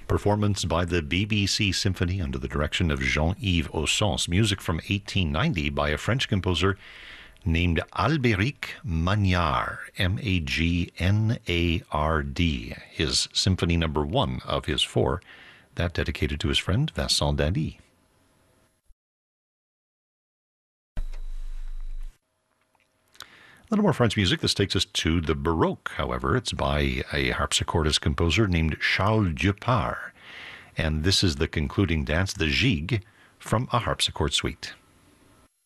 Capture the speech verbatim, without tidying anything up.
Performance by the B B C Symphony under the direction of Jean-Yves Ossonce. Music from eighteen ninety by a French composer named Albéric Magnard, M A G N A R D. His Symphony Number One of his four, that dedicated to his friend Vincent Dali. A little more French music. This takes us to the Baroque, however. It's by a harpsichordist composer named Charles Dupart. And this is the concluding dance, the Gigue, from a harpsichord suite.